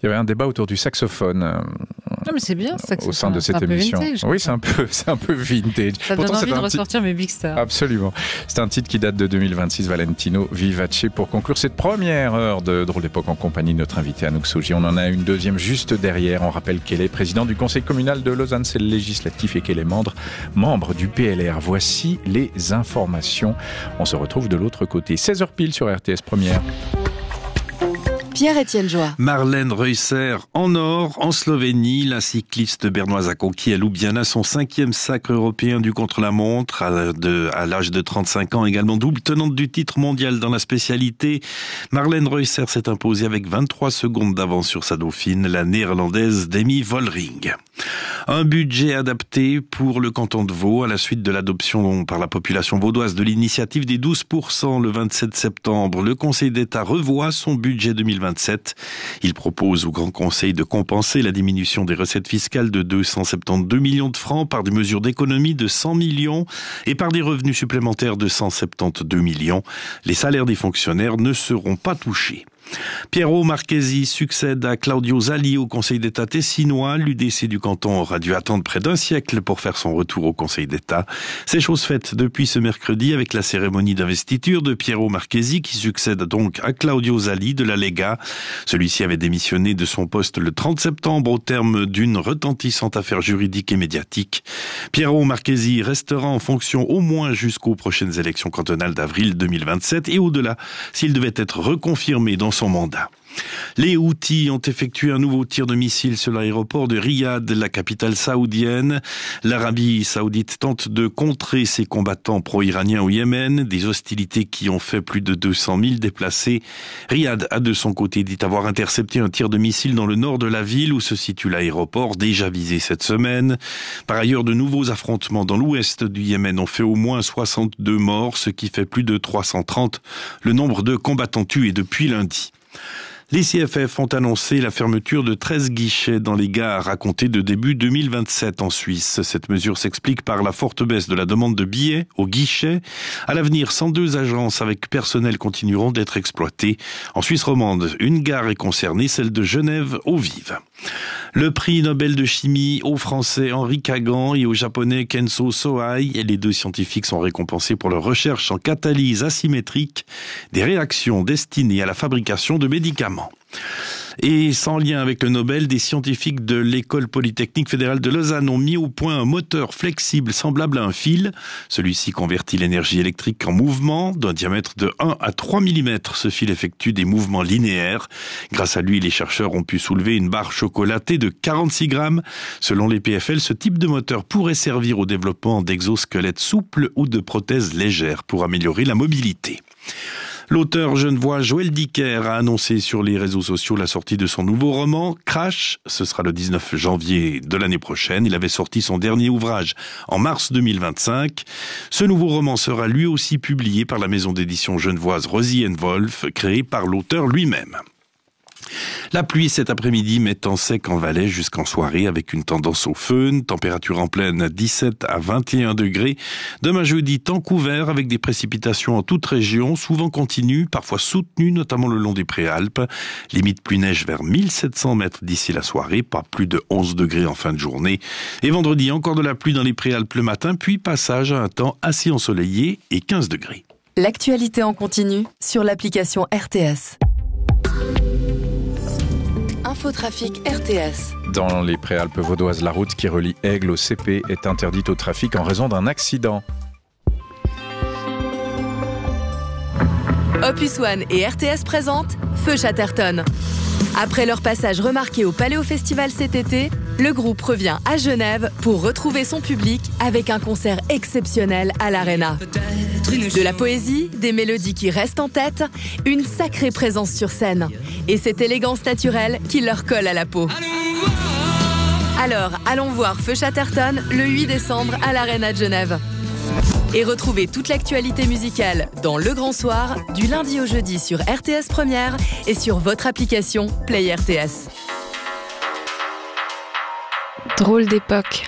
Il y avait un débat autour du saxophone. Non, mais c'est bien, au sein de cette émission. Oui, c'est un peu vintage. Ça donne envie de ressortir mes Big Stars. Absolument. C'est un titre qui date de 2026, Valentino Vivace, pour conclure cette première heure de Drôle d'époque en compagnie de notre invité Anouk Sougi. On en a une deuxième juste derrière. On rappelle qu'elle est présidente du conseil communal de Lausanne, c'est le législatif, et qu'elle est membre du PLR. Voici les informations. On se retrouve de l'autre côté. 16h pile sur RTS Première. Pierre-Étienne Joie. Marlène Reusser en or, en Slovénie. La cycliste bernoise a conquis à Ljubljana son 5e sacre européen du contre-la-montre à l'âge de 35 ans, également double tenante du titre mondial dans la spécialité. Marlène Reusser s'est imposée avec 23 secondes d'avance sur sa dauphine, la néerlandaise Demi Vollering. Un budget adapté pour le canton de Vaud à la suite de l'adoption par la population vaudoise de l'initiative des 12% le 27 septembre. Le Conseil d'État revoit son budget 2027. Il propose au Grand Conseil de compenser la diminution des recettes fiscales de 272 millions de francs par des mesures d'économie de 100 millions et par des revenus supplémentaires de 172 millions. Les salaires des fonctionnaires ne seront pas touchés. Piero Marchesi succède à Claudio Zali au Conseil d'État tessinois. L'UDC du canton aura dû attendre près d'un siècle pour faire son retour au Conseil d'État. C'est chose faite depuis ce mercredi avec la cérémonie d'investiture de Piero Marchesi qui succède donc à Claudio Zali de la Lega. Celui-ci avait démissionné de son poste le 30 septembre au terme d'une retentissante affaire juridique et médiatique. Piero Marchesi restera en fonction au moins jusqu'aux prochaines élections cantonales d'avril 2027 et au-delà s'il devait être reconfirmé dans son mandat. Les Houthis ont effectué un nouveau tir de missile sur l'aéroport de Riyad, la capitale saoudienne. L'Arabie saoudite tente de contrer ses combattants pro-iraniens au Yémen, des hostilités qui ont fait plus de 200 000 déplacés. Riyad a de son côté dit avoir intercepté un tir de missile dans le nord de la ville où se situe l'aéroport, déjà visé cette semaine. Par ailleurs, de nouveaux affrontements dans l'ouest du Yémen ont fait au moins 62 morts, ce qui fait plus de 330 le nombre de combattants tués depuis lundi. Les CFF ont annoncé la fermeture de 13 guichets dans les gares à compter de début 2027 en Suisse. Cette mesure s'explique par la forte baisse de la demande de billets aux guichets. À l'avenir, 102 agences avec personnel continueront d'être exploitées. En Suisse romande, une gare est concernée, celle de Genève aux Vives. Le prix Nobel de chimie au Français Henri Kagan et au Japonais Kenzo Sohei. Les deux scientifiques sont récompensés pour leur recherche en catalyse asymétrique des réactions destinées à la fabrication de médicaments. Et sans lien avec le Nobel, des scientifiques de l'École Polytechnique Fédérale de Lausanne ont mis au point un moteur flexible semblable à un fil. Celui-ci convertit l'énergie électrique en mouvement. D'un diamètre de 1 à 3 mm, ce fil effectue des mouvements linéaires. Grâce à lui, les chercheurs ont pu soulever une barre chocolatée de 46 grammes. Selon les PFL, ce type de moteur pourrait servir au développement d'exosquelettes souples ou de prothèses légères pour améliorer la mobilité. L'auteur genevois Joël Dicker a annoncé sur les réseaux sociaux la sortie de son nouveau roman, Crash. Ce sera le 19 janvier de l'année prochaine. Il avait sorti son dernier ouvrage en mars 2025. Ce nouveau roman sera lui aussi publié par la maison d'édition genevoise Rosie & Wolf, créée par l'auteur lui-même. La pluie cet après-midi met en sec en Valais jusqu'en soirée avec une tendance au föhn, température en pleine 17 à 21 degrés. Demain jeudi, temps couvert avec des précipitations en toute région, souvent continues, parfois soutenues, notamment le long des Préalpes. Limite pluie-neige vers 1700 mètres d'ici la soirée, pas plus de 11 degrés en fin de journée. Et vendredi, encore de la pluie dans les Préalpes le matin, puis passage à un temps assez ensoleillé et 15 degrés. L'actualité en continu sur l'application RTS. Infotrafic RTS. Dans les Préalpes vaudoises, la route qui relie Aigle au CP est interdite au trafic en raison d'un accident. Opus One et RTS présentent Feu Chatterton. Après leur passage remarqué au Paléo Festival cet été, le groupe revient à Genève pour retrouver son public avec un concert exceptionnel à l'Arena. De la poésie, des mélodies qui restent en tête, une sacrée présence sur scène et cette élégance naturelle qui leur colle à la peau. Alors, allons voir Feu Chatterton le 8 décembre à l'Arena de Genève. Et retrouvez toute l'actualité musicale dans Le Grand Soir, du lundi au jeudi sur RTS Première et sur votre application Play RTS. Drôle d'époque.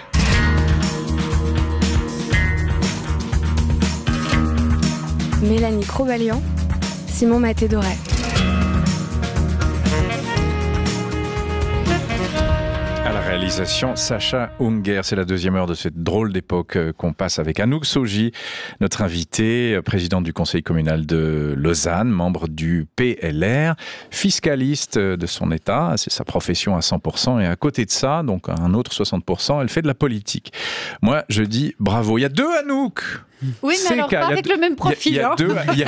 Mélanie Crobalian, Simon Maté-Doré. Réalisation Sacha Unger. C'est la deuxième heure de cette drôle d'époque qu'on passe avec Anouk Sogi, notre invité, président du conseil communal de Lausanne, membre du PLR, fiscaliste de son état, c'est sa profession à 100%, et à côté de ça, donc un autre 60%, elle fait de la politique. Moi, je dis bravo. Il y a deux Anouk. Oui, mais alors pas avec le même profil. Il y a deux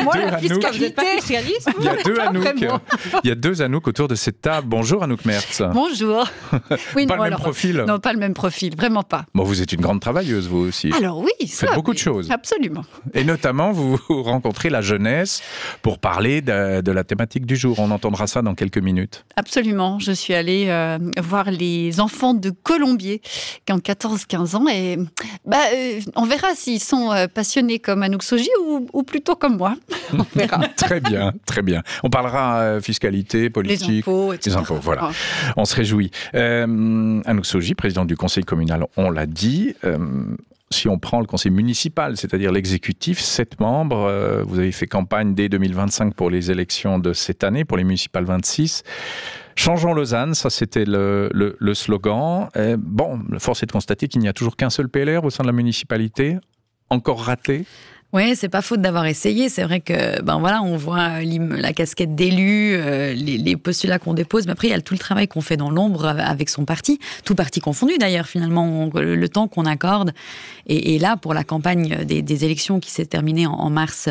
Anouk. Il y a deux Anouk autour de cette table. Bonjour Anouk Mertz. Bonjour. Oui, pas le même profil. Non, pas le même profil, vraiment pas. Bon, vous êtes une grande travailleuse, vous aussi. Alors oui, vous faites beaucoup de choses. Absolument. Et notamment, vous rencontrez la jeunesse pour parler de la thématique du jour. On entendra ça dans quelques minutes. Absolument. Je suis allée voir les enfants de Colombier qui ont 14-15 ans et on verra s'ils sont passionnés comme Anouk Sogi ou plutôt comme moi. On verra. Très bien, très bien. On parlera fiscalité, politique. Les impôts, etc. Les impôts, voilà. On se réjouit. Anouk Sogi, présidente du conseil communal, on l'a dit. Si on prend le conseil municipal, c'est-à-dire l'exécutif, 7 membres, vous avez fait campagne dès 2025 pour les élections de cette année, pour les municipales 26. Changeons Lausanne, ça c'était le slogan. Bon, force est de constater qu'il n'y a toujours qu'un seul PLR au sein de la municipalité. Encore raté ? Oui, c'est pas faute d'avoir essayé. C'est vrai que, on voit la casquette d'élu, les postulats qu'on dépose, mais après, il y a tout le travail qu'on fait dans l'ombre avec son parti, tout parti confondu d'ailleurs, finalement, le temps qu'on accorde. Et là, pour la campagne des élections qui s'est terminée en mars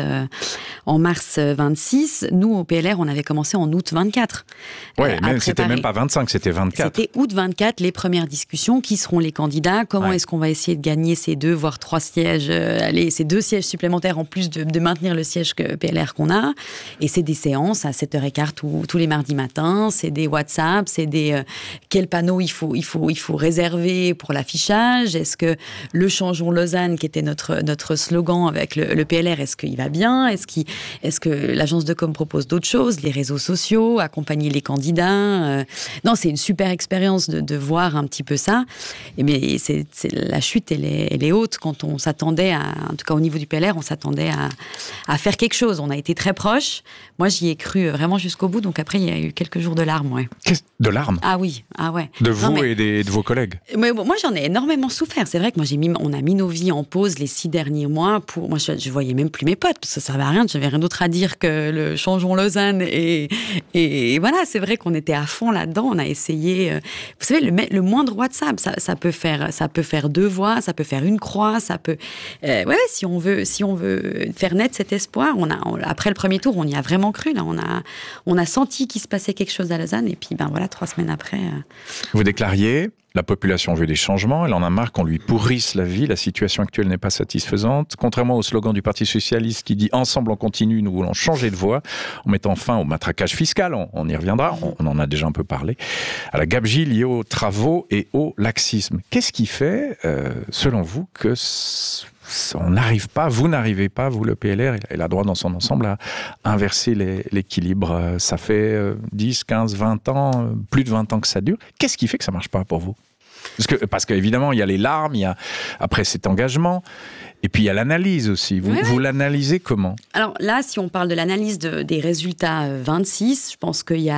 26, nous, au PLR, on avait commencé en août 24. Oui, mais c'était même pas 25, c'était 24. C'était août 24, les premières discussions. Qui seront les candidats ? Comment est-ce qu'on va essayer de gagner ces 2, voire 3 sièges, ces 2 sièges supplémentaires en plus de maintenir le siège PLR qu'on a. Et c'est des séances à 7h15 tous les mardis matins, c'est des WhatsApp, c'est des quels panneaux il faut réserver pour l'affichage. Est-ce que le Changeons Lausanne, qui était notre slogan avec le PLR, est-ce qu'il va bien ? Est-ce que l'agence de com propose d'autres choses ? Les réseaux sociaux, accompagner les candidats. Non, c'est une super expérience de voir un petit peu ça. Mais la chute, elle est haute quand on s'attendait en tout cas au niveau du PLR, on s'attendait à faire quelque chose. On a été très proches. Moi, j'y ai cru vraiment jusqu'au bout. Donc après, il y a eu quelques jours de larmes, ouais. De larmes ? Ah oui, ah ouais. De vous et de vos collègues ? Mais moi, j'en ai énormément souffert. C'est vrai que on a mis nos vies en pause les 6 derniers mois. Moi, je voyais même plus mes potes parce que ça servait à rien. J'avais rien d'autre à dire que le Changeons Lausanne. Et voilà, c'est vrai qu'on était à fond là-dedans. On a essayé. Vous savez, le moindre WhatsApp, ça peut faire 2 voix, ça peut faire une croix, ça peut. Si on veut faire naître cet espoir, après le premier tour, on y a vraiment cru. Là, on a senti qu'il se passait quelque chose à Lausanne. Et puis, 3 semaines après. Vous déclariez, la population veut des changements, elle en a marre qu'on lui pourrisse la vie, la situation actuelle n'est pas satisfaisante. Contrairement au slogan du Parti Socialiste qui dit « Ensemble on continue, nous voulons changer de voie », en mettant fin au matraquage fiscal, on y reviendra, on en a déjà un peu parlé, à la gabegie liée aux travaux et au laxisme. Qu'est-ce qui fait, selon vous, que vous n'arrivez pas, vous le PLR et la droite dans son ensemble, à inverser l'équilibre? Ça fait 10, 15, 20 ans, plus de 20 ans que ça dure. Qu'est-ce qui fait que ça ne marche pas pour vous ? Parce qu'évidemment, il y a les larmes, il y a après cet engagement, et puis il y a l'analyse aussi. Vous l'analysez comment ? Alors là, si on parle de l'analyse des résultats 26, je pense qu'il y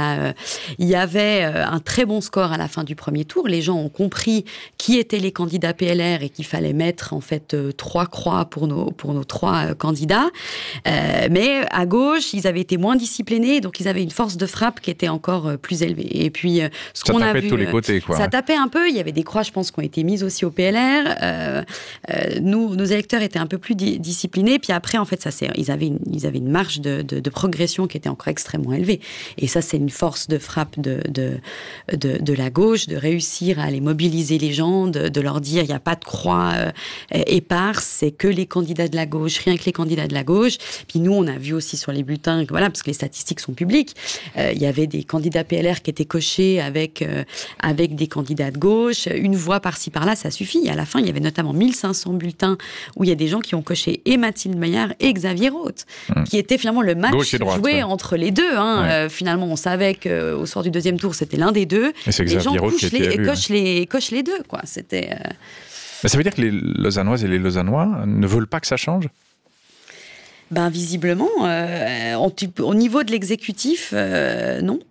avait un très bon score à la fin du premier tour. Les gens ont compris qui étaient les candidats PLR et qu'il fallait mettre en fait 3 croix pour nos 3 candidats. Mais à gauche, ils avaient été moins disciplinés, donc ils avaient une force de frappe qui était encore plus élevée. Et puis ce qu'on a vu, ça tapait de tous les côtés, quoi. Ça tapait un peu. Il y avait des croix, je pense, qui ont été mises aussi au PLR. Nos électeurs étaient un peu plus disciplinés. Puis après, en fait, ils avaient une marge de progression qui était encore extrêmement élevée. Et ça, c'est une force de frappe de la gauche, de réussir à aller mobiliser les gens, de leur dire, il n'y a pas de croix éparse, c'est que les candidats de la gauche, rien que les candidats de la gauche. Puis nous, on a vu aussi sur les bulletins, parce que les statistiques sont publiques, il y avait des candidats PLR qui étaient cochés avec des candidats de gauche, une voix par-ci par-là, ça suffit. Et à la fin, il y avait notamment 1500 bulletins où il y a des gens qui ont coché et Mathilde Maillard et Xavier Roth, qui était finalement le match joué entre les deux. Finalement, on savait qu'au soir du deuxième tour, c'était l'un des deux. Et c'est Xavier Roth qui était élu. Cochent les deux, quoi. C'était. Mais ça veut dire que les Lausannoises et les Lausannois ne veulent pas que ça change ? Visiblement, au niveau de l'exécutif, non.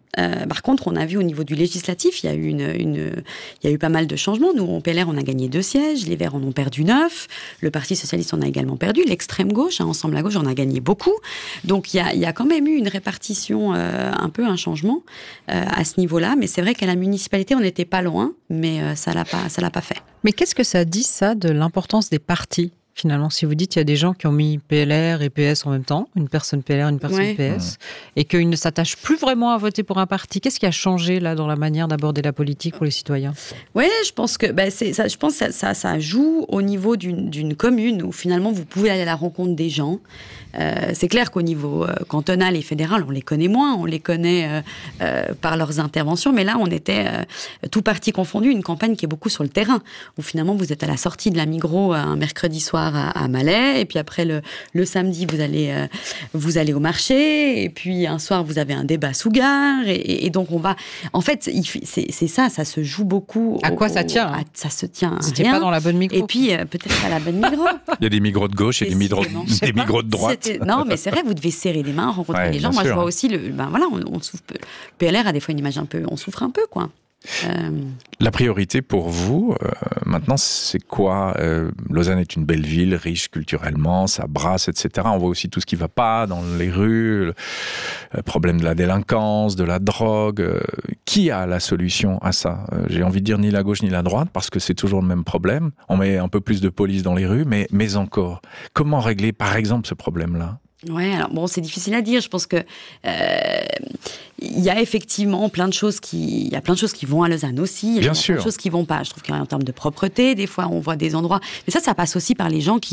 Par contre, on a vu au niveau du législatif, il y a eu pas mal de changements. Nous, en PLR, on a gagné 2 sièges, les Verts en ont perdu 9, le Parti socialiste en a également perdu, l'extrême gauche, Ensemble à gauche, en a gagné beaucoup. Donc, il y a quand même eu une répartition, un changement à ce niveau-là. Mais c'est vrai qu'à la municipalité, on n'était pas loin, mais ça l'a pas fait. Mais qu'est-ce que ça dit, ça, de l'importance des partis ? Finalement, si vous dites qu'il y a des gens qui ont mis PLR et PS en même temps, une personne PLR, une personne PS, et qu'ils ne s'attachent plus vraiment à voter pour un parti, qu'est-ce qui a changé là dans la manière d'aborder la politique pour les citoyens ? Oui, je pense que ça joue au niveau d'une commune où finalement vous pouvez aller à la rencontre des gens. C'est clair qu'au niveau cantonal et fédéral, on les connaît moins, on les connaît par leurs interventions, mais là on était tout parti confondu, une campagne qui est beaucoup sur le terrain, où finalement vous êtes à la sortie de la Migros un mercredi soir à Malais, et puis après le samedi vous allez au marché, et puis un soir vous avez un débat sous gare, et donc on va... En fait, c'est ça se joue beaucoup... À quoi ça tient ? Ça se tient à C'était rien. pas dans la bonne Migros. Et puis peut-être pas la bonne Migros. Il y a des Migros de gauche et des Migros de droite. Non, mais c'est vrai, vous devez serrer les mains, rencontrer les gens. Moi, je vois aussi on souffre. PLR a des fois une image on souffre un peu, quoi. La priorité pour vous, maintenant, c'est quoi ? Lausanne est une belle ville, riche culturellement, ça brasse, etc. On voit aussi tout ce qui ne va pas dans les rues, le problème de la délinquance, de la drogue. Qui a la solution à ça ? J'ai envie de dire ni la gauche ni la droite, parce que c'est toujours le même problème. On met un peu plus de police dans les rues, mais encore. Comment régler, par exemple, ce problème-là ? Ouais, alors bon, c'est difficile à dire. Je pense que il y a effectivement plein de choses qui vont à Lausanne aussi. Il y a plein de choses qui vont pas. Je trouve qu'en termes de propreté, des fois, on voit des endroits. Mais ça passe aussi par les gens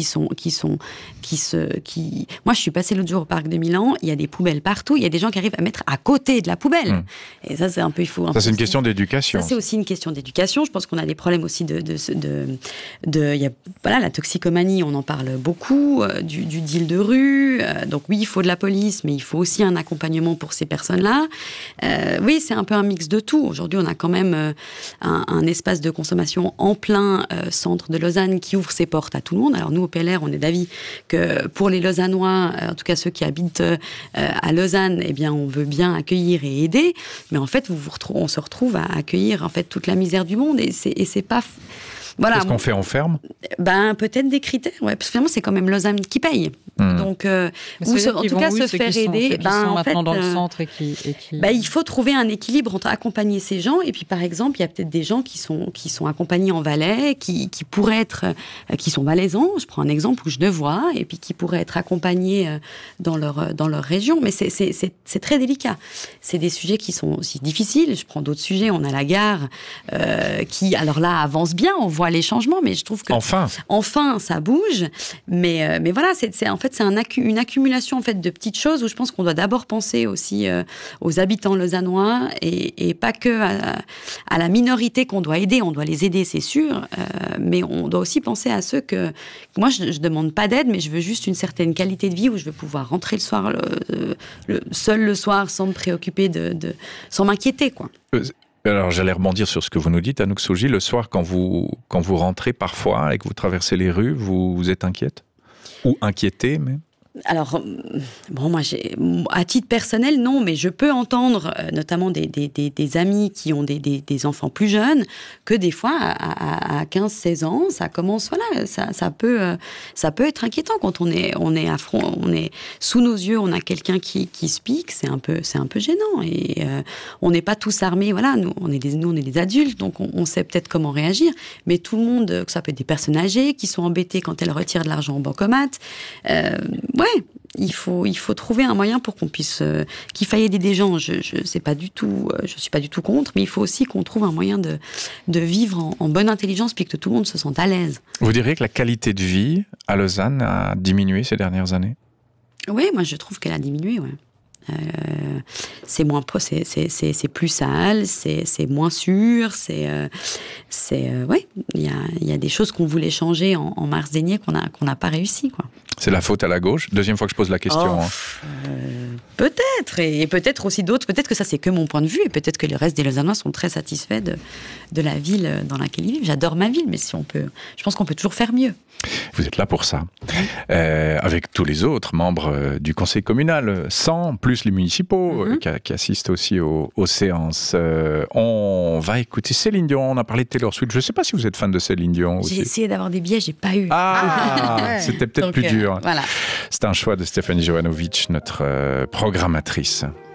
Moi, je suis passée l'autre jour au parc de Milan. Il y a des poubelles partout. Il y a des gens qui arrivent à mettre à côté de la poubelle. Et ça, c'est un peu, c'est une question d'éducation. Ça, c'est aussi une question d'éducation. Je pense qu'on a des problèmes aussi il y a, la toxicomanie. On en parle beaucoup. Du deal de rue. Donc oui, il faut de la police, mais il faut aussi un accompagnement pour ces personnes-là. Oui, c'est un peu un mix de tout. Aujourd'hui, on a quand même un espace de consommation en plein centre de Lausanne qui ouvre ses portes à tout le monde. Alors nous, au PLR, on est d'avis que pour les Lausannois, en tout cas ceux qui habitent à Lausanne, eh bien, on veut bien accueillir et aider. Mais en fait, on se retrouve à accueillir en fait toute la misère du monde et c'est pas... Voilà. Qu'est-ce qu'on fait ? On ferme ? Peut-être des critères, ouais, parce que finalement, c'est quand même Lausanne qui paye. Donc, en tout cas, se faire aider. Maintenant dans le centre et qui... il faut trouver un équilibre entre accompagner ces gens et puis, par exemple, il y a peut-être des gens qui sont accompagnés en Valais, qui pourraient être, qui sont valaisans. Je prends un exemple où je le vois, et puis qui pourraient être accompagnés dans leur région. Mais c'est très délicat. C'est des sujets qui sont aussi difficiles. Je prends d'autres sujets. On a la gare qui, alors là, avance bien. On voit les changements, mais je trouve que enfin ça bouge. Mais voilà, en fait c'est une accumulation en fait de petites choses où je pense qu'on doit d'abord penser aussi aux habitants lausannois et pas que à la minorité qu'on doit aider. On doit les aider, c'est sûr, mais on doit aussi penser à ceux que moi je demande pas d'aide, mais je veux juste une certaine qualité de vie où je veux pouvoir rentrer le soir seul le soir sans me préoccuper sans m'inquiéter, quoi. Alors, j'allais rebondir sur ce que vous nous dites, Anouk Sougy. Le soir, quand vous rentrez parfois et que vous traversez les rues, vous êtes inquiète ? Ou inquiétée, même ? Alors, moi, à titre personnel, non, mais je peux entendre, notamment des amis qui ont des enfants plus jeunes, que des fois, à 15-16 ans, ça commence, voilà, ça peut être inquiétant quand on est à front, on est sous nos yeux, on a quelqu'un qui se pique, c'est un peu gênant, et on n'est pas tous armés, voilà, nous, on est des adultes, donc on sait peut-être comment réagir, mais tout le monde, que ça peut être des personnes âgées qui sont embêtées quand elles retirent de l'argent en bancomat, ouais, il faut trouver un moyen pour qu'on puisse qu'il faille aider des gens. Je suis pas du tout contre, mais il faut aussi qu'on trouve un moyen de vivre en bonne intelligence puis que tout le monde se sente à l'aise. Vous diriez que la qualité de vie à Lausanne a diminué ces dernières années ? Oui, moi je trouve qu'elle a diminué, ouais. C'est moins c'est plus sale, c'est moins sûr, ouais, il y a des choses qu'on voulait changer en mars dernier qu'on n'a pas réussi, quoi. C'est la faute à la gauche. Deuxième fois que je pose la question. Peut-être, et peut-être aussi d'autres. Peut-être que ça, c'est que mon point de vue, et peut-être que le reste des Lausannois sont très satisfaits de la ville dans laquelle ils vivent. J'adore ma ville, mais je pense qu'on peut toujours faire mieux. Vous êtes là pour ça. Avec tous les autres membres du conseil communal, 100 plus les municipaux qui assistent aussi aux séances. On va écouter Céline Dion. On a parlé de Taylor Swift. Je ne sais pas si vous êtes fan de Céline Dion aussi. J'ai essayé d'avoir des billets, j'ai pas eu. C'était peut-être Donc, plus dur. Voilà. C'est un choix de Stéphanie Jovanovic, notre programmatrice.